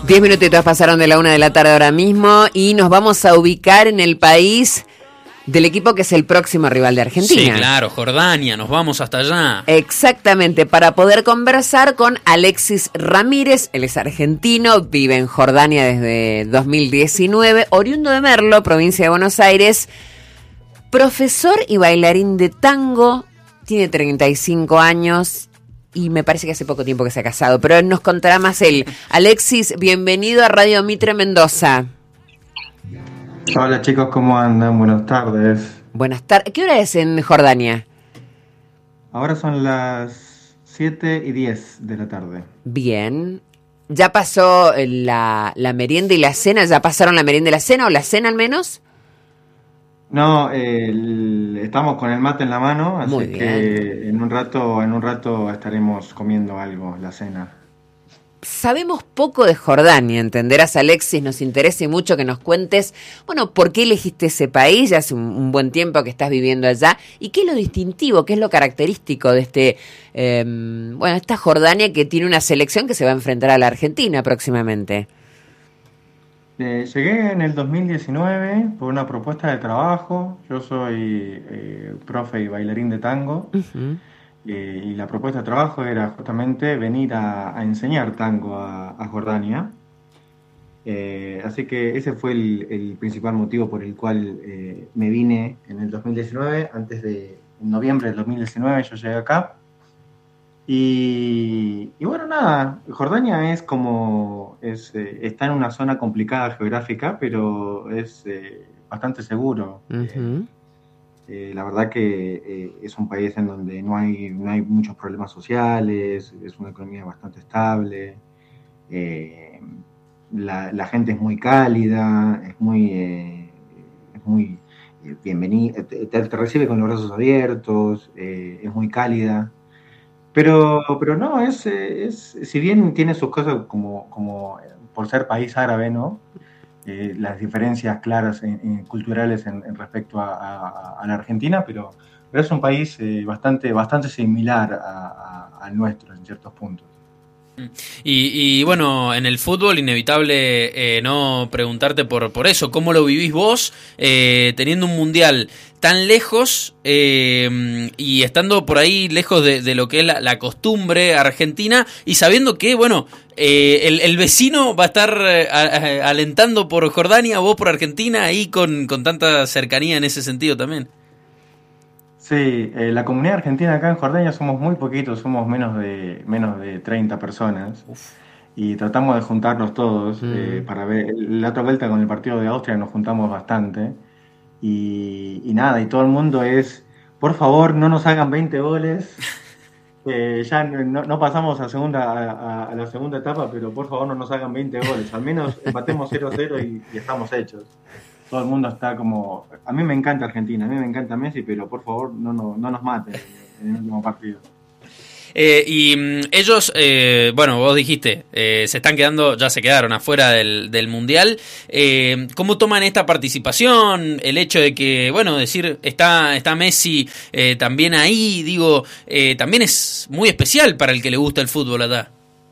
10 minutitos pasaron de la 1 de la tarde ahora mismo y nos vamos a ubicar en el país del equipo que es el próximo rival de Argentina. Sí, claro, Jordania, nos vamos hasta allá. Exactamente, para poder conversar con Alexis Ramírez. Él es argentino, vive en Jordania desde 2019, oriundo de Merlo, provincia de Buenos Aires, profesor y bailarín de tango, tiene 35 años y me parece que hace poco tiempo que se ha casado, pero él nos contará más él. Alexis, bienvenido a Radio Mitre Mendoza. Hola chicos, ¿cómo andan? Buenas tardes. Buenas tardes. ¿Qué hora es en Jordania? Ahora son las 7:10 de la tarde. Bien. ¿Ya pasó la merienda y la cena? ¿Ya pasaron la merienda y la cena o la cena al menos? No, estamos con el mate en la mano, así Muy bien. que en un rato estaremos comiendo algo, la cena. Sabemos poco de Jordania, entenderás, Alexis, nos interesa mucho que nos cuentes, bueno, por qué elegiste ese país, ya hace un buen tiempo que estás viviendo allá, y qué es lo distintivo, qué es lo característico de esta Jordania que tiene una selección que se va a enfrentar a la Argentina próximamente. Llegué en el 2019 por una propuesta de trabajo. Yo soy profe y bailarín de tango. Uh-huh. Y la propuesta de trabajo era justamente venir a enseñar tango a Jordania. Así que ese fue el principal motivo por el cual me vine en el 2019. En noviembre del 2019 yo llegué acá. Y bueno, nada, Jordania está en una zona complicada geográfica, pero es bastante seguro. Uh-huh. La verdad que es un país en donde no hay muchos problemas sociales, es una economía bastante estable, la gente es muy cálida, es muy bienvenida, te recibe con los brazos abiertos, es muy cálida. Pero no, si bien tiene sus cosas como por ser país árabe, ¿no? Las diferencias claras culturales en respecto a la Argentina, pero es un país bastante similar al nuestro en ciertos puntos. Y bueno, en el fútbol inevitable no preguntarte por eso, ¿cómo lo vivís vos teniendo un mundial tan lejos y estando por ahí lejos de lo que es la costumbre argentina y sabiendo que, bueno, el vecino va a estar alentando por Jordania, vos por Argentina, ahí con tanta cercanía en ese sentido también? Sí, la comunidad argentina acá en Jordania somos muy poquitos, somos menos de 30 personas. Uf. Y tratamos de juntarnos todos para ver. La otra vuelta con el partido de Austria nos juntamos bastante. Y nada, y todo el mundo por favor, no nos hagan 20 goles. Ya no pasamos a la segunda etapa, pero por favor no nos hagan 20 goles. Al menos empatemos 0-0 y estamos hechos. Todo el mundo está como... A mí me encanta Argentina, a mí me encanta Messi, pero por favor no nos maten en el último partido. Ellos, bueno, vos dijiste, se quedaron afuera del Mundial. ¿Cómo toman esta participación? El hecho de que, bueno, decir, está Messi también ahí, digo, también es muy especial para el que le gusta el fútbol allá.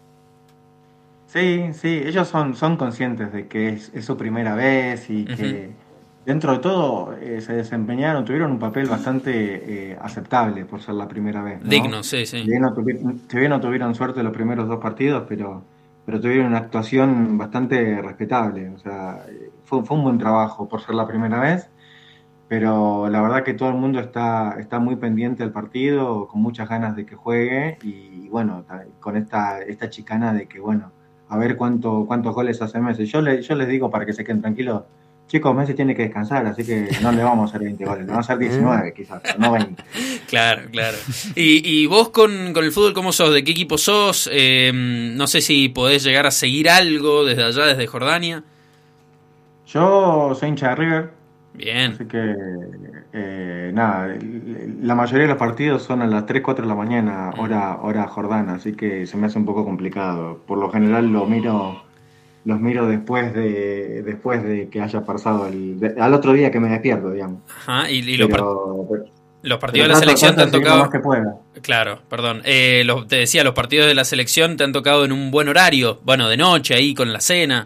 Sí, ellos son conscientes de que es su primera vez y que dentro de todo se tuvieron un papel bastante aceptable por ser la primera vez, ¿no? Digno, sí. Si bien no tuvieron suerte los primeros dos partidos, pero tuvieron una actuación bastante respetable. O sea, fue un buen trabajo por ser la primera vez, pero la verdad que todo el mundo está muy pendiente del partido, con muchas ganas de que juegue y bueno, con esta chicana de que, bueno, a ver cuántos goles hace Messi. Yo les digo para que se queden tranquilos, chicos, Messi tiene que descansar, así que no le vamos a hacer 20 goles, le vamos a hacer 19 quizás, pero no 20. Claro. ¿Y vos con el fútbol cómo sos? ¿De qué equipo sos? No sé si podés llegar a seguir algo desde allá, desde Jordania. Yo soy hincha de River. Bien. Así que, nada, la mayoría de los partidos son a las 3, 4 de la mañana, hora jordana, así que se me hace un poco complicado. Por lo general los miro después de que haya pasado al otro día que me despierto, digamos. Ajá, Los partidos de la selección te han trato de seguir lo tocado... más que pueda. Claro, perdón. Te decía, los partidos de la selección te han tocado en un buen horario. Bueno, de noche, ahí con la cena.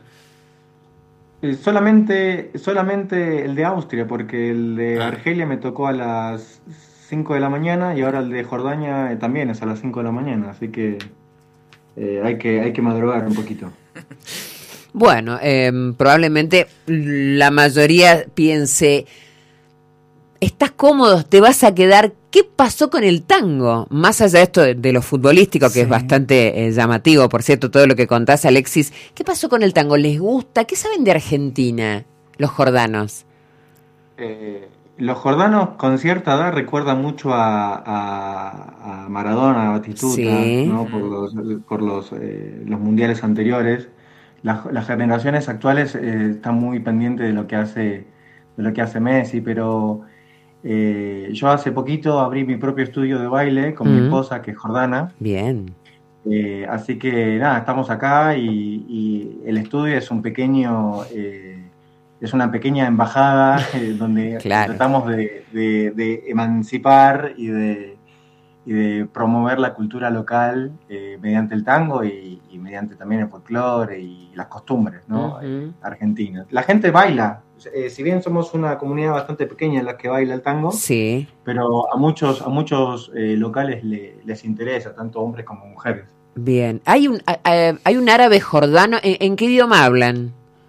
Solamente el de Austria, porque el de Ah. Argelia me tocó a las 5 de la mañana y ahora el de Jordania también es a las 5 de la mañana, así que hay que madrugar un poquito. Bueno, probablemente la mayoría piense, ¿estás cómodo? ¿Te vas a quedar? ¿Qué pasó con el tango? Más allá de esto de lo futbolístico, que Sí. es bastante llamativo, por cierto, todo lo que contás, Alexis. ¿Qué pasó con el tango? ¿Les gusta? ¿Qué saben de Argentina, los jordanos? Los jordanos con cierta edad recuerdan mucho a Maradona, a Batistuta, Sí. ¿no? Por los mundiales anteriores. Las generaciones actuales están muy pendientes de lo que hace Messi, pero yo hace poquito abrí mi propio estudio de baile con mi esposa, que es jordana. Bien. Así que nada, estamos acá y el estudio es es una pequeña embajada donde Claro. tratamos de emancipar y de promover la cultura local mediante el tango y mediante también el folclore y las costumbres, ¿no? Argentinas. La gente baila, si bien somos una comunidad bastante pequeña en la que baila el tango, Sí. pero a muchos locales les interesa, tanto hombres como mujeres. Bien. Hay un árabe jordano. ¿En qué idioma hablan?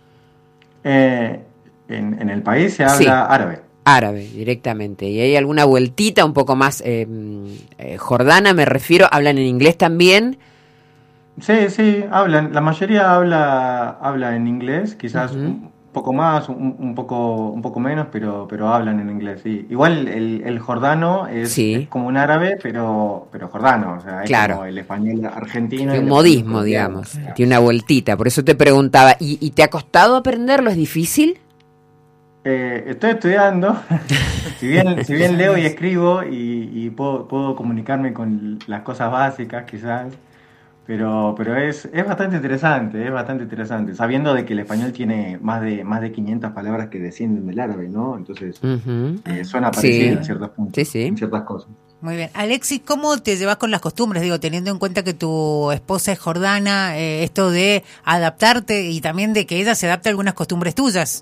En el país se habla Sí. árabe. Árabe, directamente. ¿Y hay alguna vueltita un poco más jordana, me refiero? ¿Hablan en inglés también? Sí, hablan. La mayoría habla en inglés, quizás un poco más, un poco menos, pero hablan en inglés, sí. Igual el jordano es como un árabe, pero jordano, o sea, es Claro. como el español argentino. Tiene y un el modismo, español digamos. colombiano. Tiene una vueltita, por eso te preguntaba. ¿Y te ha costado aprenderlo? ¿Es difícil? Estoy estudiando, si bien leo y escribo y puedo comunicarme con las cosas básicas quizás, pero es bastante interesante, sabiendo de que el español tiene más de 500 palabras que descienden del árabe, ¿no? Entonces suena parecido en ciertos puntos, en ciertas cosas. Muy bien. Alexis, ¿cómo te llevas con las costumbres? Digo, teniendo en cuenta que tu esposa es jordana, esto de adaptarte y también de que ella se adapte a algunas costumbres tuyas.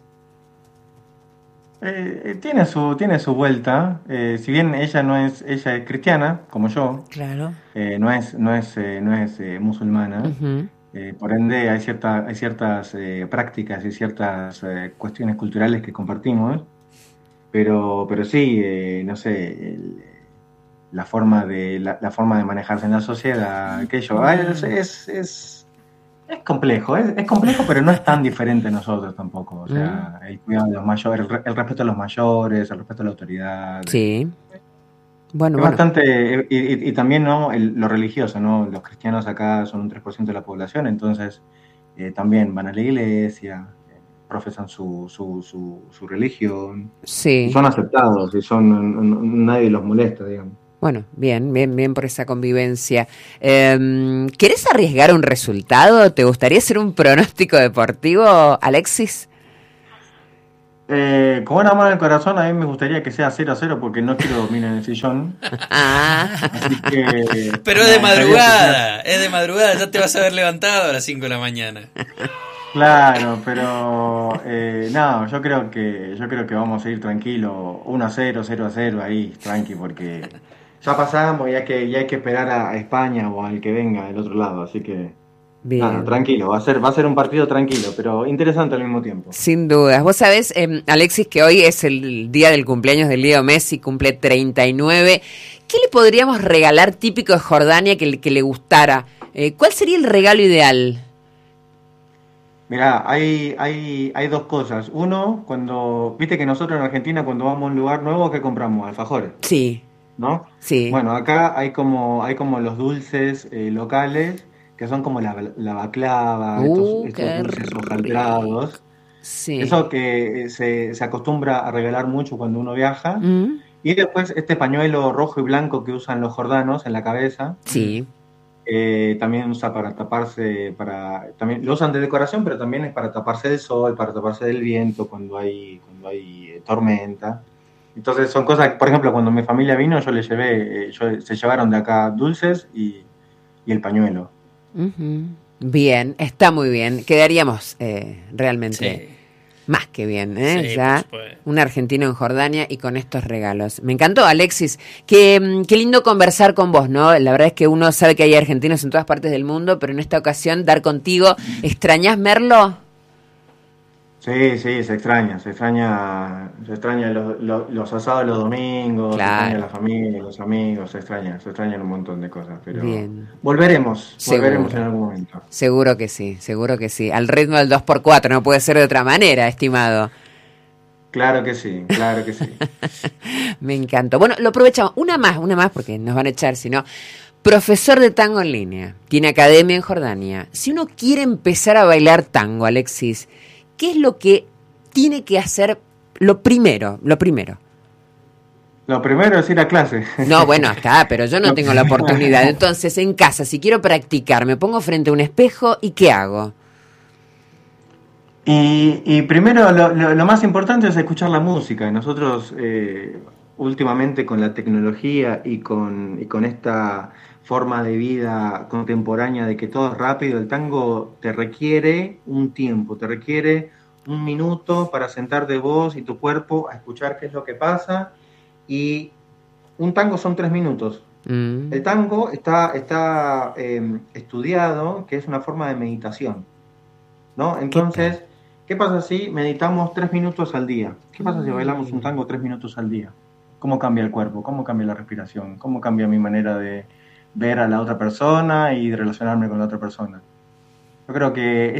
Tiene su vuelta, si bien ella es cristiana, como yo, Claro. no es musulmana, por ende hay ciertas prácticas y ciertas cuestiones culturales que compartimos, pero sí, no sé, la forma de manejarse en la sociedad, aquello, es complejo, es complejo, pero no es tan diferente a nosotros tampoco. O sea, el cuidado de los mayores, el respeto a los mayores, el respeto a la autoridad. Sí. Bueno, es bastante, y también ¿no? Lo religioso, ¿no? Los cristianos acá son un 3% de la población, entonces también van a la iglesia, profesan su religión, sí. y son aceptados, nadie los molesta, digamos. Bueno, bien por esa convivencia. ¿Querés arriesgar un resultado? ¿Te gustaría hacer un pronóstico deportivo, Alexis? Con una mano en el corazón, a mí me gustaría que sea 0-0 porque no quiero dormir en el sillón. Así que, pero es de madrugada, ya te vas a haber levantado a las 5 de la mañana. Claro, pero no, yo creo que vamos a ir tranquilo, 1-0, 0-0 ahí, tranqui, porque ya pasamos y hay que esperar a España o al que venga del otro lado, así que nada, tranquilo, va a ser un partido tranquilo, pero interesante al mismo tiempo. Sin dudas. Vos sabés, Alexis, que hoy es el día del cumpleaños de Leo Messi, cumple 39. ¿Qué le podríamos regalar típico de Jordania que le gustara? ¿Cuál sería el regalo ideal? Mirá, hay dos cosas. Uno, viste que nosotros en Argentina cuando vamos a un lugar nuevo, ¿qué compramos? Alfajores. Sí. ¿No? Sí. Bueno, acá hay como los dulces locales, que son como la baklava, estos dulces hojaldrados. Sí. Eso que se acostumbra a regalar mucho cuando uno viaja. Y después este pañuelo rojo y blanco que usan los jordanos en la cabeza. Sí. También usa para taparse, también lo usan de decoración, pero también es para taparse del sol, para taparse del viento cuando hay tormenta. Entonces son cosas que, por ejemplo, cuando mi familia vino, yo les llevé, se llevaron de acá dulces y el pañuelo. Uh-huh. Bien, está muy bien. Quedaríamos realmente más que bien, Sí, ya un argentino en Jordania y con estos regalos. Me encantó, Alexis. Qué lindo conversar con vos, ¿no? La verdad es que uno sabe que hay argentinos en todas partes del mundo, pero en esta ocasión dar contigo. ¿Extrañás, Merlo? Sí, se extraña los asados los domingos, claro. Se extraña la familia, los amigos, se extrañan un montón de cosas, pero bien. Volveremos en algún momento. Seguro que sí, al ritmo del 2x4, no puede ser de otra manera, estimado. Claro que sí. Me encantó. Bueno, lo aprovechamos, una más porque nos van a echar, si no. Profesor de tango en línea, tiene academia en Jordania. Si uno quiere empezar a bailar tango, Alexis, ¿qué es lo que tiene que hacer lo primero? Lo primero es ir a clase. No, bueno, acá, pero yo no tengo la oportunidad. Entonces, en casa, si quiero practicar, me pongo frente a un espejo y ¿qué hago? Y primero, lo más importante es escuchar la música. Nosotros, últimamente, con la tecnología y con esta forma de vida contemporánea de que todo es rápido, el tango te requiere un tiempo, te requiere un minuto para sentarte vos y tu cuerpo a escuchar qué es lo que pasa, y un tango son 3 minutos. El tango está estudiado que es una forma de meditación, ¿no? Entonces, ¿qué pasa si meditamos 3 minutos al día? ¿Qué pasa si bailamos un tango 3 minutos al día? ¿Cómo cambia el cuerpo? ¿Cómo cambia la respiración? ¿Cómo cambia mi manera de ver a la otra persona y de relacionarme con la otra persona? Yo creo que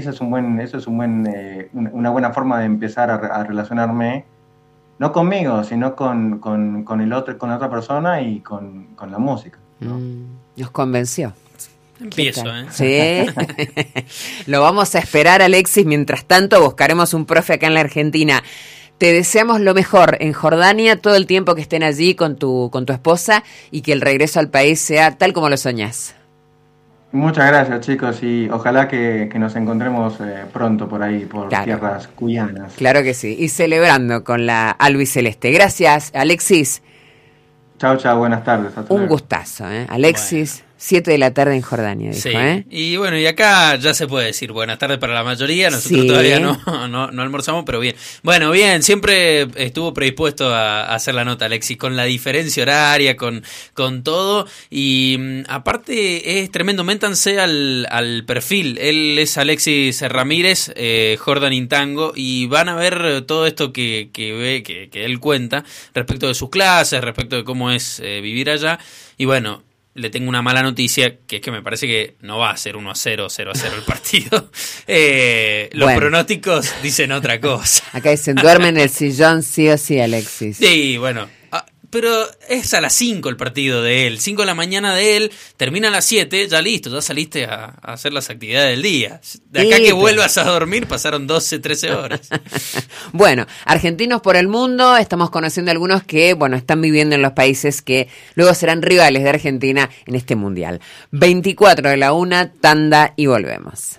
una buena forma de empezar a relacionarme, no conmigo, sino con el otro, con la otra persona y con la música, ¿no? Nos convenció. Empiezo, Sí. Lo vamos a esperar, Alexis. Mientras tanto, buscaremos un profe acá en la Argentina. Te deseamos lo mejor en Jordania, todo el tiempo que estén allí con tu esposa, y que el regreso al país sea tal como lo soñás. Muchas gracias, chicos, y ojalá que nos encontremos pronto por ahí, por tierras cuyanas. Claro que sí, y celebrando con la albiceleste. Gracias, Alexis. Chao, buenas tardes. Un gustazo, Alexis. Bueno. 7 de la tarde en Jordania, dijo, sí. Y bueno, y acá ya se puede decir buenas tardes para la mayoría. Nosotros todavía no almorzamos, pero bien. Bueno, bien, siempre estuvo predispuesto a hacer la nota, Alexis, con la diferencia horaria, con todo. Y aparte es tremendo. Métanse al perfil. Él es Alexis Ramírez, Jordan in Tango, y van a ver todo esto que él cuenta respecto de sus clases, respecto de cómo es vivir allá. Y bueno, le tengo una mala noticia, que es que me parece que no va a ser 1-0, 0-0 el partido. Los pronósticos dicen otra cosa. Acá dicen, duerme en el sillón sí o sí, Alexis. Sí, bueno. Pero es a las 5 el partido de él. 5 de la mañana de él, termina a las 7, ya listo, ya saliste a hacer las actividades del día. De acá que vuelvas a dormir pasaron 12, 13 horas. Bueno, argentinos por el mundo, estamos conociendo algunos que, están viviendo en los países que luego serán rivales de Argentina en este mundial. 24 de la 1, tanda y volvemos.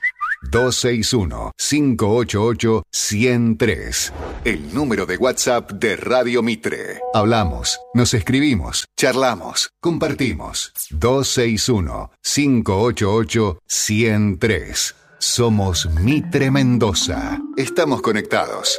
261-588-103. El número de WhatsApp de Radio Mitre. Hablamos, nos escribimos, charlamos, compartimos. 261-588-103. Somos Mitre Mendoza. Estamos conectados.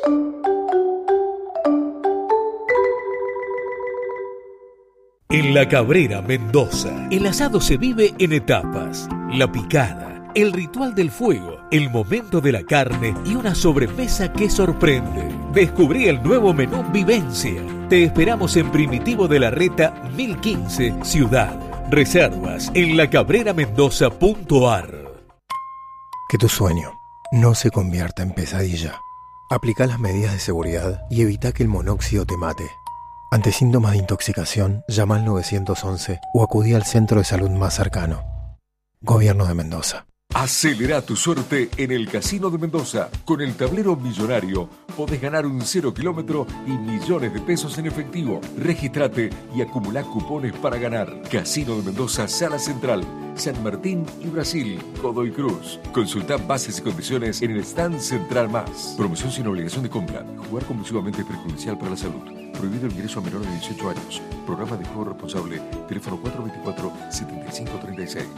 En La Cabrera, Mendoza, el asado se vive en etapas. La picada, el ritual del fuego, el momento de la carne y una sobremesa que sorprende. Descubrí el nuevo menú Vivencia. Te esperamos en Primitivo de la Reta 1015, Ciudad. Reservas en lacabreramendoza.ar. Que tu sueño no se convierta en pesadilla. Aplica las medidas de seguridad y evita que el monóxido te mate. Ante síntomas de intoxicación, llama al 911 o acudí al centro de salud más cercano. Gobierno de Mendoza. Acelera tu suerte en el Casino de Mendoza. Con el tablero millonario podés ganar un 0 kilómetro y millones de pesos en efectivo. Regístrate y acumulá cupones para ganar. Casino de Mendoza, Sala Central, San Martín y Brasil, Godoy Cruz. Consulta bases y condiciones en el stand Central Más. Promoción sin obligación de compra. Jugar compulsivamente es perjudicial para la salud. Prohibido el ingreso a menores de 18 años. Programa de juego responsable. Teléfono 424-7536.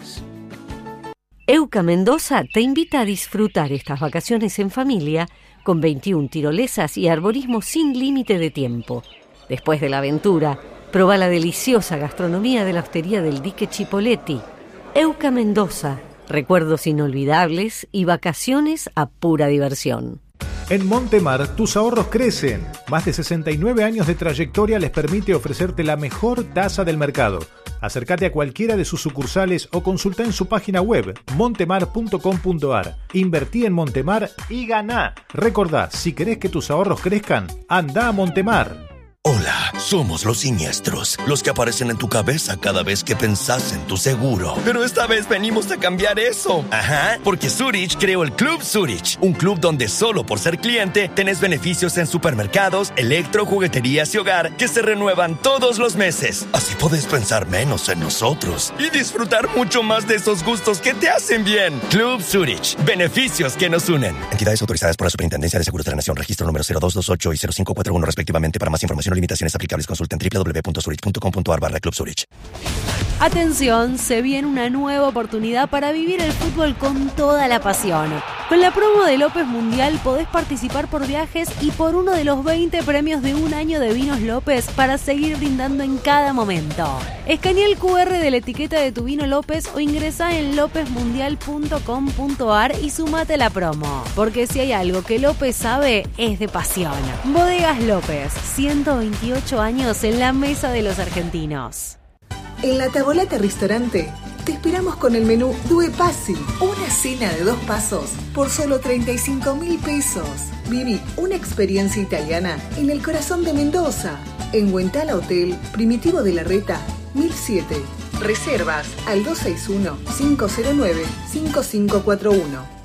Euca Mendoza te invita a disfrutar estas vacaciones en familia con 21 tirolesas y arborismo sin límite de tiempo. Después de la aventura, proba la deliciosa gastronomía de la hostería del Dique Chipoleti. Euca Mendoza, recuerdos inolvidables y vacaciones a pura diversión. En Montemar, tus ahorros crecen. Más de 69 años de trayectoria les permite ofrecerte la mejor tasa del mercado. Acércate a cualquiera de sus sucursales o consulta en su página web montemar.com.ar. Invertí en Montemar y ganá. Recordá, si querés que tus ahorros crezcan, anda a Montemar. Hola, somos los siniestros, los que aparecen en tu cabeza cada vez que pensás en tu seguro. Pero esta vez venimos a cambiar eso. Ajá, porque Zurich creó el Club Zurich, un club donde solo por ser cliente tenés beneficios en supermercados, electro, jugueterías y hogar que se renuevan todos los meses. Así podés pensar menos en nosotros y disfrutar mucho más de esos gustos que te hacen bien. Club Zurich, beneficios que nos unen. Entidades autorizadas por la Superintendencia de Seguros de la Nación, registro número 0228 y 0541 respectivamente. Para más información limitaciones aplicables, consulta en www.zurich.com.ar/Club Zurich. Atención, se viene una nueva oportunidad para vivir el fútbol con toda la pasión. Con la promo de López Mundial podés participar por viajes y por uno de los 20 premios de un año de Vinos López para seguir brindando en cada momento. Escanea el QR de la etiqueta de tu vino López o ingresá en lopezmundial.com.ar y sumate a la promo. Porque si hay algo que López sabe, es de pasión. Bodegas López, 128 años en la mesa de los argentinos. En La Tavolata Restaurante te esperamos con el menú Due Passi, una cena de 2 pasos por solo 35.000 pesos. Viví una experiencia italiana en el corazón de Mendoza, en Huentala Hotel Primitivo de la Reta, 1007. Reservas al 261-509-5541.